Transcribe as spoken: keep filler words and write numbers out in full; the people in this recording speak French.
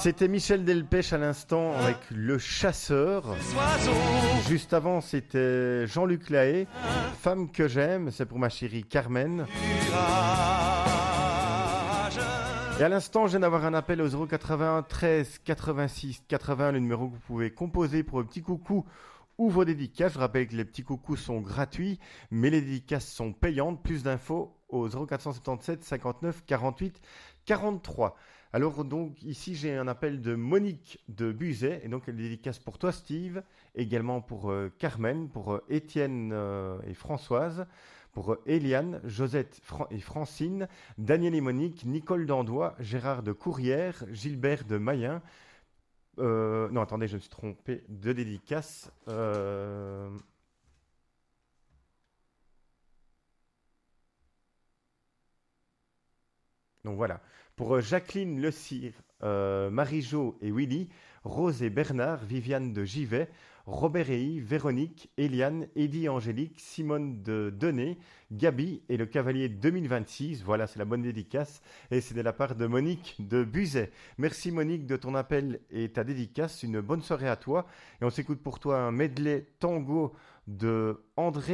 C'était Michel Delpech à l'instant avec Le Chasseur. Juste avant, c'était Jean-Luc Lahaye, Femme que j'aime, c'est pour ma chérie Carmen. Et à l'instant, je viens d'avoir un appel au zéro quatre-vingt-treize quatre-vingt-six quatre-vingts, le numéro que vous pouvez composer pour un petit coucou ou vos dédicaces. Je rappelle que les petits coucous sont gratuits, mais les dédicaces sont payantes. Plus d'infos au zéro quatre cent soixante-dix-sept cinquante-neuf quarante-huit quarante-trois. Alors donc ici j'ai un appel de Monique de Buzet, et donc elle dédicace pour toi Steve, également pour euh, Carmen, pour euh, Étienne euh, et Françoise, pour euh, Eliane, Josette Fran- et Francine, Daniel et Monique, Nicole d'Andois, Gérard de Courrières, Gilbert de Mayen. Euh, non attendez, je me suis trompé de dédicace. Euh... Donc voilà, pour euh, Jacqueline Le Cire, euh, Marie-Jo et Willy, Rose et Bernard, Viviane de Givet, Robert et Yves, Véronique, Eliane, Eddie et Angélique, Simone de Denay, Gabi et le Cavalier deux mille vingt-six. Voilà, c'est la bonne dédicace et c'est de la part de Monique de Buzet. Merci Monique de ton appel et ta dédicace. Une bonne soirée à toi et on s'écoute pour toi un medley tango de André